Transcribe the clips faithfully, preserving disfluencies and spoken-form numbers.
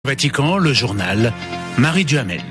Vatican, le journal, Marie Duhamel.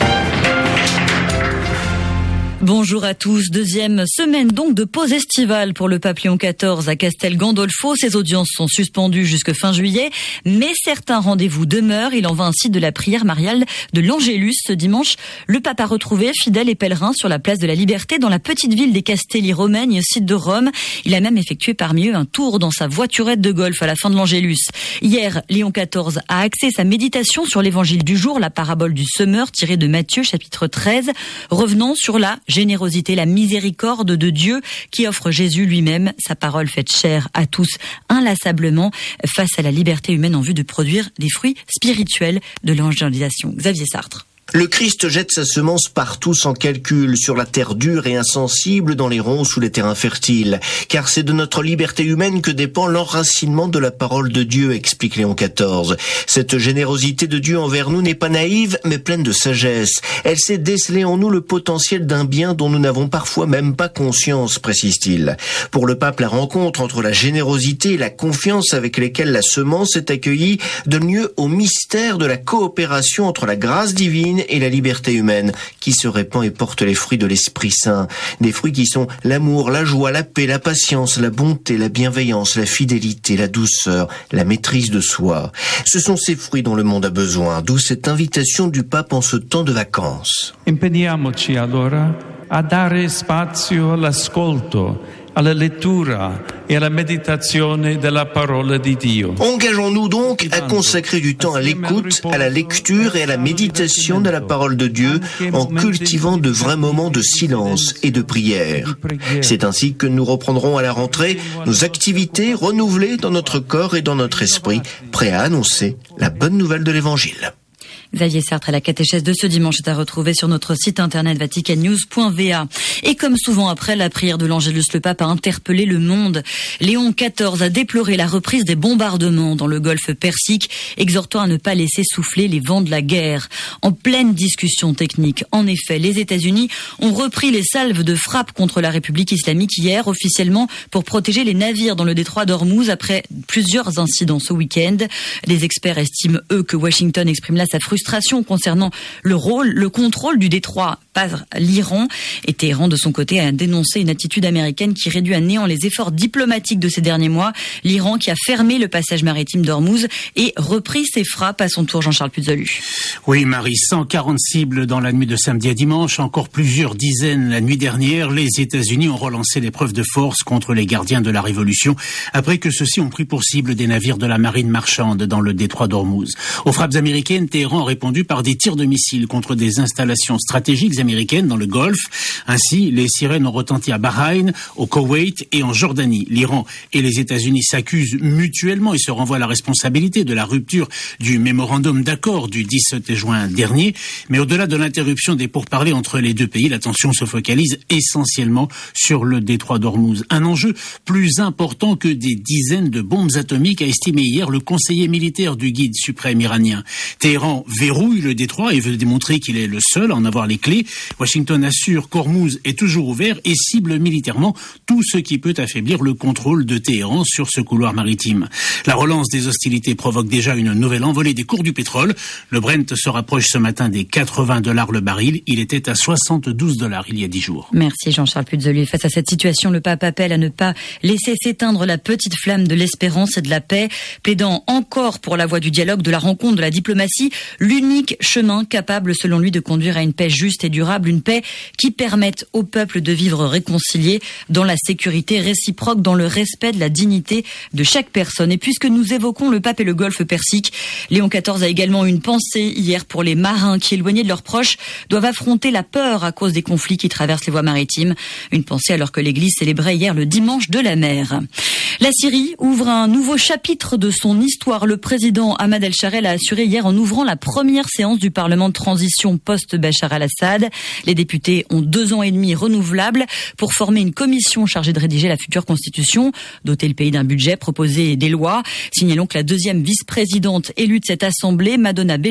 Bonjour à tous. Deuxième semaine donc de pause estivale pour le pape Léon quatorze à Castel Gandolfo. Ses audiences sont suspendues jusque fin juillet, mais certains rendez-vous demeurent. Il en va ainsi de la prière mariale de l'Angélus. Ce dimanche, le pape a retrouvé fidèles et pèlerins sur la place de la Liberté dans la petite ville des Castelli Romagni, site de Rome. Il a même effectué parmi eux un tour dans sa voiturette de golf à la fin de l'Angélus. Hier, Léon quatorze a axé sa méditation sur l'évangile du jour, la parabole du semeur tirée de Matthieu chapitre treize, revenant sur la générosité, la miséricorde de Dieu qui offre Jésus lui-même, sa parole faite chair à tous inlassablement face à la liberté humaine en vue de produire des fruits spirituels de l'évangélisation. Xavier Sartre. Le Christ jette sa semence partout sans calcul, sur la terre dure et insensible, dans les ronces ou les terrains fertiles. Car c'est de notre liberté humaine que dépend l'enracinement de la parole de Dieu, explique Léon quatorze. Cette générosité de Dieu envers nous n'est pas naïve, mais pleine de sagesse. Elle sait déceler en nous le potentiel d'un bien dont nous n'avons parfois même pas conscience, précise-t-il. Pour le pape, la rencontre entre la générosité et la confiance avec lesquelles la semence est accueillie donne lieu au mystère de la coopération entre la grâce divine et la liberté humaine qui se répand et porte les fruits de l'Esprit Saint. Des fruits qui sont l'amour, la joie, la paix, la patience, la bonté, la bienveillance, la fidélité, la douceur, la maîtrise de soi. Ce sont ces fruits dont le monde a besoin, d'où cette invitation du pape en ce temps de vacances. Impegniamoci allora a dare spazio all'ascolto, alla lettura e alla meditazione della parola di Dio. Engageons-nous donc à consacrer du temps à l'écoute, à la lecture et à la méditation de la parole de Dieu en cultivant de vrais moments de silence et de prière. C'est ainsi que nous reprendrons à la rentrée nos activités renouvelées dans notre corps et dans notre esprit, prêts à annoncer la bonne nouvelle de l'Évangile. Xavier Sartre à la catéchèse de ce dimanche est à retrouver sur notre site internet vatican news point v a. Et comme souvent après la prière de l'Angélus, le pape a interpellé le monde. Léon quatorze a déploré la reprise des bombardements dans le golfe Persique, exhortant à ne pas laisser souffler les vents de la guerre. En pleine discussion technique, en effet, les États-Unis ont repris les salves de frappe contre la République islamique hier, officiellement pour protéger les navires dans le détroit d'Ormuz après plusieurs incidents ce week-end. Les experts estiment, eux, que Washington exprime là sa frustration concernant le rôle, le contrôle du détroit par l'Iran. Et Téhéran, de son côté, a dénoncé une attitude américaine qui réduit à néant les efforts diplomatiques de ces derniers mois. L'Iran qui a fermé le passage maritime d'Ormuz et repris ses frappes à son tour. Jean-Charles Puzolu. Oui, Marie, cent quarante cibles dans la nuit de samedi à dimanche, encore plusieurs dizaines la nuit dernière. Les États-Unis ont relancé l'épreuve de force contre les gardiens de la Révolution après que ceux-ci ont pris pour cible des navires de la marine marchande dans le détroit d'Ormuz. Aux frappes américaines, Téhéran a répondu par des tirs de missiles contre des installations stratégiques américaines dans le Golfe. Ainsi, les sirènes ont retenti à Bahreïn, au Koweït et en Jordanie. L'Iran et les États-Unis s'accusent mutuellement et se renvoient la responsabilité de la rupture du mémorandum d'accord du dix-sept juin dernier. Mais au-delà de l'interruption des pourparlers entre les deux pays, l'attention se focalise essentiellement sur le détroit d'Ormuz. Un enjeu plus important que des dizaines de bombes atomiques, a estimé hier le conseiller militaire du guide suprême iranien. Téhéran verrouille le détroit et veut démontrer qu'il est le seul à en avoir les clés. Washington assure qu'Ormuz est toujours ouvert et cible militairement tout ce qui peut affaiblir le contrôle de Téhéran sur ce couloir maritime. La relance des hostilités provoque déjà une nouvelle envolée des cours du pétrole. Le Brent se rapproche ce matin des quatre-vingts dollars le baril. Il était à soixante-douze dollars il y a dix jours. Merci Jean-Charles Puzolu. Face à cette situation, le pape appelle à ne pas laisser s'éteindre la petite flamme de l'espérance et de la paix, plaidant encore pour la voie du dialogue, de la rencontre, de la diplomatie, l'unique chemin capable selon lui de conduire à une paix juste et durable, une paix qui permette au peuple de vivre réconcilié dans la sécurité réciproque, dans le respect de la dignité de chaque personne. Et puisque nous évoquons le pape et le golfe Persique, Léon quatorze a également eu une pensée hier pour les marins qui, éloignés de leurs proches, doivent affronter la peur à cause des conflits qui traversent les voies maritimes. Une pensée alors que l'Église célébrait hier le dimanche de la mer. La Syrie ouvre un nouveau chapitre de son histoire. Le président Ahmad El-Sharel a assuré hier en ouvrant la première séance du Parlement de transition post-Bachar al-Assad. Les députés ont deux ans et demi renouvelables pour former une commission chargée de rédiger la future constitution, doter le pays d'un budget, proposer des lois. Signalons que la deuxième vice-présidente élue de cette assemblée, Madonna Bechara,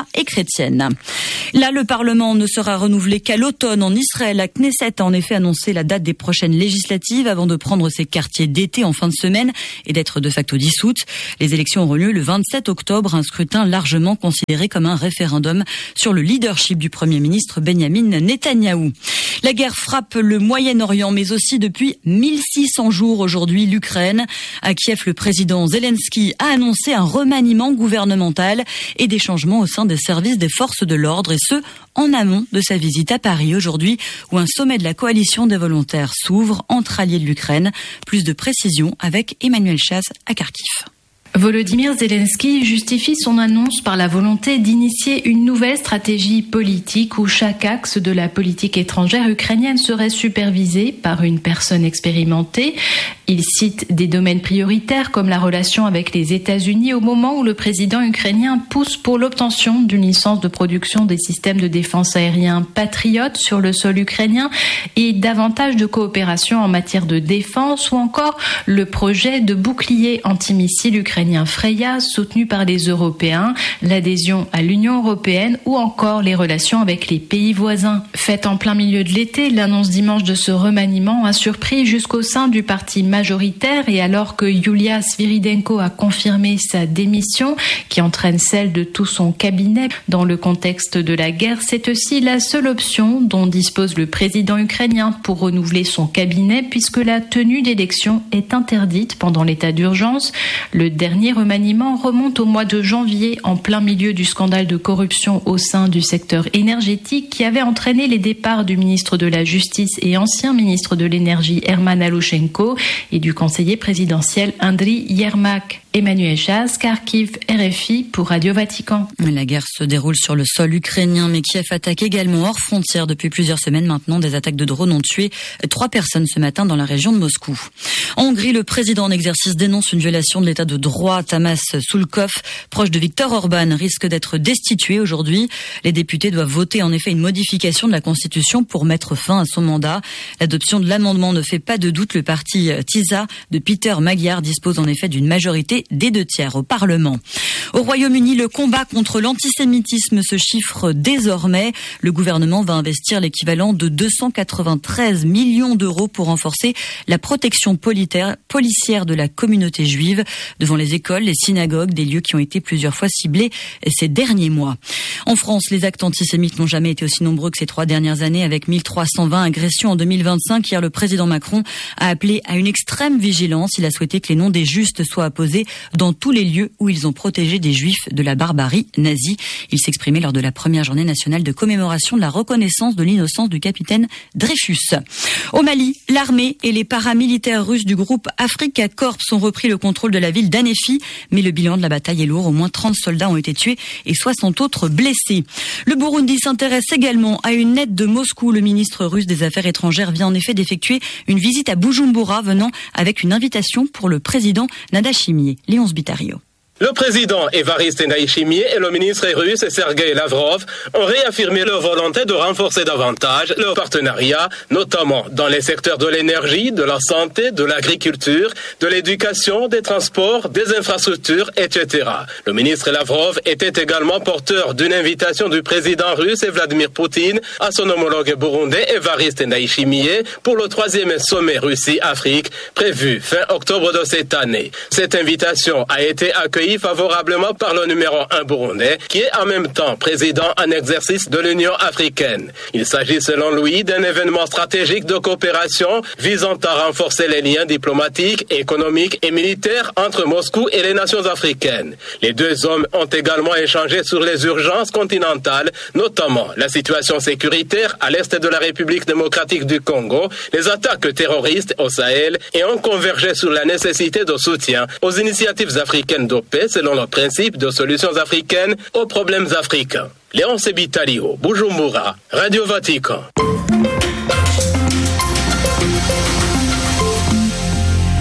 et chrétienne. Là, le Parlement ne sera renouvelé qu'à l'automne en Israël. La Knesset a en effet annoncé la date des prochaines législatives avant de prendre ses quartiers d'été en fin de semaine et d'être de facto dissoute. Les élections auront lieu le vingt-sept octobre, un scrutin largement considéré comme un référendum sur le leadership du Premier ministre Benyamin Netanyahou. La guerre frappe le Moyen-Orient, mais aussi depuis mille six cents jours aujourd'hui l'Ukraine. À Kiev, le président Zelensky a annoncé un remaniement gouvernemental et des changements au sein des services des forces de l'ordre, et ce, en amont de sa visite à Paris aujourd'hui, où un sommet de la coalition des volontaires s'ouvre entre alliés de l'Ukraine. Plus de précisions avec Emmanuel Chaz à Kharkiv. Volodymyr Zelensky justifie son annonce par la volonté d'initier une nouvelle stratégie politique où chaque axe de la politique étrangère ukrainienne serait supervisé par une personne expérimentée. Il cite des domaines prioritaires comme la relation avec les États-Unis au moment où le président ukrainien pousse pour l'obtention d'une licence de production des systèmes de défense aériens Patriot sur le sol ukrainien et davantage de coopération en matière de défense, ou encore le projet de bouclier antimissile ukrainien Freya soutenu par les Européens, l'adhésion à l'Union européenne ou encore les relations avec les pays voisins. Faite en plein milieu de l'été, l'annonce dimanche de ce remaniement a surpris jusqu'au sein du parti majoritaire, et alors que Yulia Sviridenko a confirmé sa démission qui entraîne celle de tout son cabinet dans le contexte de la guerre, c'est aussi la seule option dont dispose le président ukrainien pour renouveler son cabinet, puisque la tenue d'élections est interdite pendant l'état d'urgence. Le dernier remaniement remonte au mois de janvier, en plein milieu du scandale de corruption au sein du secteur énergétique qui avait entraîné les départs du ministre de la Justice et ancien ministre de l'Énergie Herman Alushenko et du conseiller présidentiel Andriy Yermak. Emmanuel Chaz, Kharkiv, R F I pour Radio Vatican. La guerre se déroule sur le sol ukrainien, mais Kiev attaque également hors frontières depuis plusieurs semaines maintenant. Des attaques de drones ont tué trois personnes ce matin dans la région de Moscou. En Hongrie, le président en exercice dénonce une violation de l'état de droit. Tamas Sulkov, proche de Viktor Orban, risque d'être destitué aujourd'hui. Les députés doivent voter en effet une modification de la Constitution pour mettre fin à son mandat. L'adoption de l'amendement ne fait pas de doute. Le parti TISA de Peter Magyar dispose en effet d'une majorité des deux tiers au Parlement. Au Royaume-Uni, le combat contre l'antisémitisme se chiffre désormais. Le gouvernement va investir l'équivalent de deux cent quatre-vingt-treize millions d'euros pour renforcer la protection policière de la communauté juive devant les écoles, les synagogues, des lieux qui ont été plusieurs fois ciblés ces derniers mois. En France, les actes antisémites n'ont jamais été aussi nombreux que ces trois dernières années, avec mille trois cent vingt agressions en deux mille vingt-cinq. Hier, le président Macron a appelé à une extrême vigilance. Il a souhaité que les noms des justes soient apposés dans tous les lieux où ils ont protégé des juifs de la barbarie nazie. Il s'exprimait lors de la première journée nationale de commémoration de la reconnaissance de l'innocence du capitaine Dreyfus. Au Mali, l'armée et les paramilitaires russes du groupe Afrika Corps ont repris le contrôle de la ville d'Anéfi, mais le bilan de la bataille est lourd. Au moins trente soldats ont été tués et soixante autres blessés. Le Burundi s'intéresse également à une aide de Moscou. Le ministre russe des Affaires étrangères vient en effet d'effectuer une visite à Bujumbura, venant avec une invitation pour le président Ndayishimiye. Léonce Bitario. Le président Évariste Ndayishimiye et le ministre russe Sergueï Lavrov ont réaffirmé leur volonté de renforcer davantage leur partenariat, notamment dans les secteurs de l'énergie, de la santé, de l'agriculture, de l'éducation, des transports, des infrastructures, et cetera. Le ministre Lavrov était également porteur d'une invitation du président russe Vladimir Poutine à son homologue burundais Évariste Ndayishimiye pour le troisième sommet Russie-Afrique prévu fin octobre de cette année. Cette invitation a été accueillie favorablement par le numéro un burundais, qui est en même temps président en exercice de l'Union africaine. Il s'agit selon lui d'un événement stratégique de coopération visant à renforcer les liens diplomatiques, économiques et militaires entre Moscou et les nations africaines. Les deux hommes ont également échangé sur les urgences continentales, notamment la situation sécuritaire à l'est de la République démocratique du Congo, les attaques terroristes au Sahel, et ont convergé sur la nécessité de soutien aux initiatives africaines de paix selon le principe de solutions africaines aux problèmes africains. Léonce Bitario, Bujumbura, Radio Vatican. En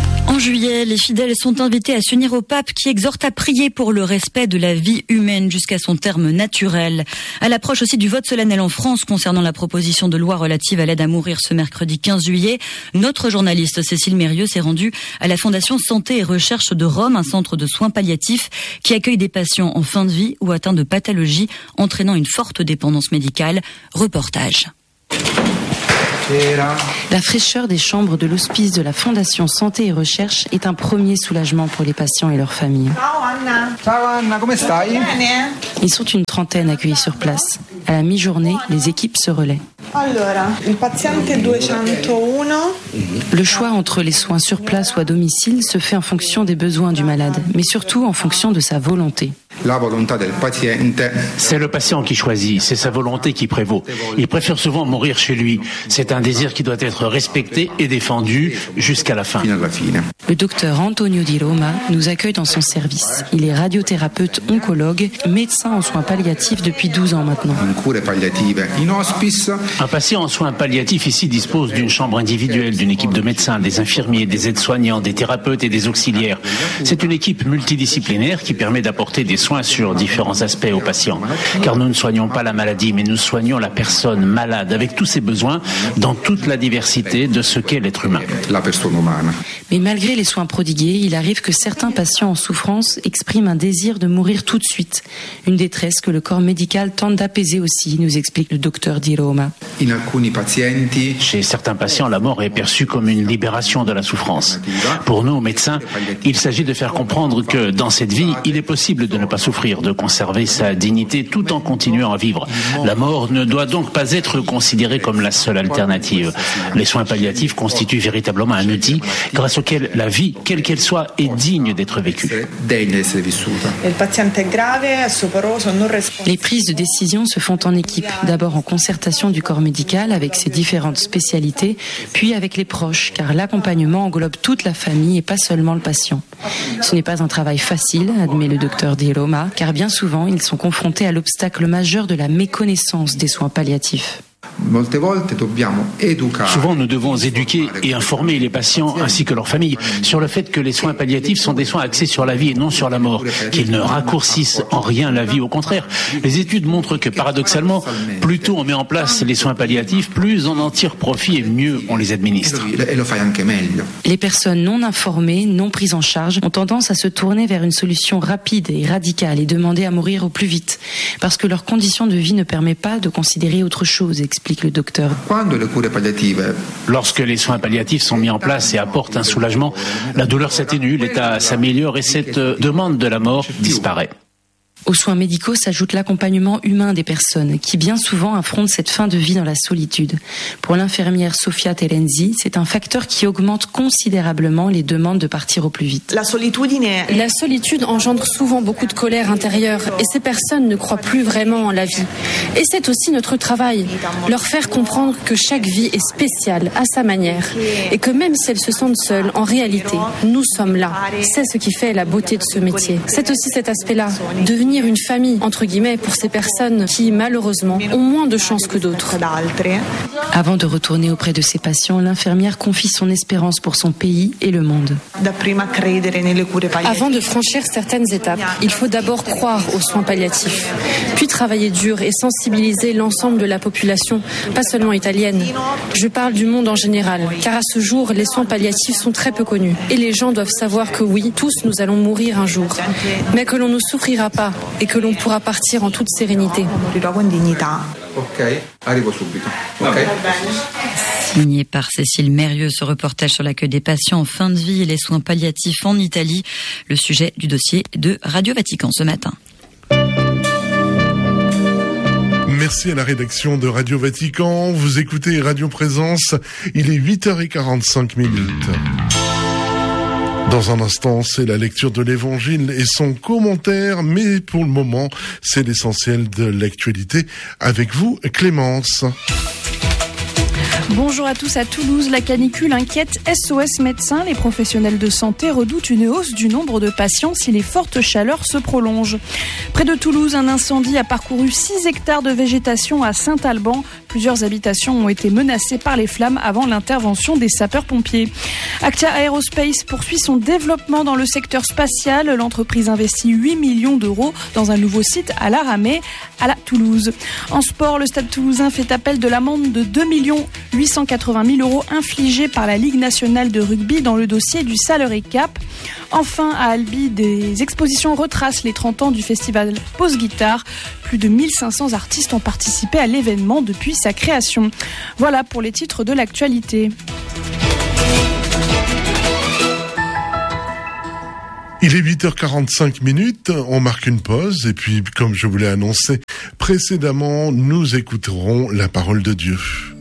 juillet, les fidèles sont invités à s'unir au pape qui exhorte à prier pour le respect de la vie humaine jusqu'à son terme naturel. À l'approche aussi du vote solennel en France concernant la proposition de loi relative à l'aide à mourir ce mercredi quinze juillet, notre journaliste Cécile Mérieux s'est rendue à la Fondation Santé et Recherche de Rome, un centre de soins palliatifs qui accueille des patients en fin de vie ou atteints de pathologies entraînant une forte dépendance médicale. Reportage. La fraîcheur des chambres de l'hospice de la Fondation Santé et Recherche est un premier soulagement pour les patients et leurs familles. Ils sont une trentaine accueillis sur place. À la mi-journée, les équipes se relaient. Le choix entre les soins sur place ou à domicile se fait en fonction des besoins du malade, mais surtout en fonction de sa volonté. C'est le patient qui choisit, c'est sa volonté qui prévaut. Il préfère souvent mourir chez lui. C'est un désir qui doit être respecté et défendu jusqu'à la fin. Le docteur Antonio Di Roma nous accueille dans son service. Il est radiothérapeute oncologue, médecin en soins palliatifs depuis douze ans maintenant. Un patient en soins palliatifs ici dispose d'une chambre individuelle, d'une équipe de médecins, des infirmiers, des aides-soignants, des thérapeutes et des auxiliaires. C'est une équipe multidisciplinaire qui permet d'apporter des soins sur différents aspects aux patients. Car nous ne soignons pas la maladie, mais nous soignons la personne malade avec tous ses besoins dans toute la diversité de ce qu'est l'être humain. Mais malgré les soins prodigués, il arrive que certains patients en souffrance expriment un désir de mourir tout de suite. Une détresse que le corps médical tente d'apaiser aussi, nous explique le docteur Di Roma. Chez certains patients, la mort est perçue comme une libération de la souffrance. Pour nous, médecins, il s'agit de faire comprendre que dans cette vie, il est possible de ne pas souffrir, de conserver sa dignité tout en continuant à vivre. La mort ne doit donc pas être considérée comme la seule alternative. Les soins palliatifs constituent véritablement un outil grâce auquel la vie, quelle qu'elle soit, est digne d'être vécue. Les prises de décision se font en équipe, d'abord en concertation du corps médical avec ses différentes spécialités, puis avec les proches, car l'accompagnement englobe toute la famille et pas seulement le patient. Ce n'est pas un travail facile, admet le docteur Di Roma, car bien souvent ils sont confrontés à l'obstacle majeur de la méconnaissance des soins palliatifs. Souvent, nous devons éduquer et informer les patients ainsi que leurs familles sur le fait que les soins palliatifs sont des soins axés sur la vie et non sur la mort, qu'ils ne raccourcissent en rien la vie. Au contraire, les études montrent que paradoxalement, plus tôt on met en place les soins palliatifs, plus on en tire profit et mieux on les administre. Les personnes non informées, non prises en charge, ont tendance à se tourner vers une solution rapide et radicale et demander à mourir au plus vite, parce que leur condition de vie ne permet pas de considérer autre chose, explique le docteur. Lorsque les soins palliatifs sont mis en place et apportent un soulagement, la douleur s'atténue, l'état s'améliore et cette demande de la mort disparaît. Aux soins médicaux s'ajoute l'accompagnement humain des personnes qui bien souvent affrontent cette fin de vie dans la solitude. Pour l'infirmière Sofia Terenzi, c'est un facteur qui augmente considérablement les demandes de partir au plus vite. La solitude engendre souvent beaucoup de colère intérieure et ces personnes ne croient plus vraiment en la vie. Et c'est aussi notre travail, leur faire comprendre que chaque vie est spéciale à sa manière et que même si elles se sentent seules, en réalité, nous sommes là. C'est ce qui fait la beauté de ce métier. C'est aussi cet aspect-là, devenir une famille, entre guillemets, pour ces personnes qui, malheureusement, ont moins de chance que d'autres. Avant de retourner auprès de ses patients, l'infirmière confie son espérance pour son pays et le monde. Avant de franchir certaines étapes, il faut d'abord croire aux soins palliatifs, puis travailler dur et sensibiliser l'ensemble de la population, pas seulement italienne. Je parle du monde en général, car à ce jour, les soins palliatifs sont très peu connus. Et les gens doivent savoir que oui, tous nous allons mourir un jour, mais que l'on ne souffrira pas et que l'on pourra partir en toute sérénité. Signé par Cécile Mérieux, ce reportage sur l'accueil des patients en fin de vie et les soins palliatifs en Italie, le sujet du dossier de Radio Vatican ce matin. Merci à la rédaction de Radio Vatican. Vous écoutez Radio Présence. Il est huit heures quarante-cinq minutes. Dans un instant, c'est la lecture de l'Évangile et son commentaire, mais pour le moment, c'est l'essentiel de l'actualité. Avec vous, Clémence. Bonjour à tous. À Toulouse, la canicule inquiète S O S Médecins. Les professionnels de santé redoutent une hausse du nombre de patients si les fortes chaleurs se prolongent. Près de Toulouse, un incendie a parcouru six hectares de végétation à Saint-Alban. Plusieurs habitations ont été menacées par les flammes avant l'intervention des sapeurs-pompiers. Actia Aerospace poursuit son développement dans le secteur spatial. L'entreprise investit huit millions d'euros dans un nouveau site à l'Aramée, à la Toulouse. En sport, le Stade toulousain fait appel de l'amende de deux millions huit cent quatre-vingt mille euros infligée par la Ligue nationale de rugby dans le dossier du Salary Cap. Enfin, à Albi, des expositions retracent les trente ans du festival Pause Guitare. Plus de mille cinq cents artistes ont participé à l'événement depuis sa création. Voilà pour les titres de l'actualité. Il est huit heures quarante-cinq minutes, on marque une pause et puis, comme je vous l'ai annoncé précédemment, nous écouterons la parole de Dieu.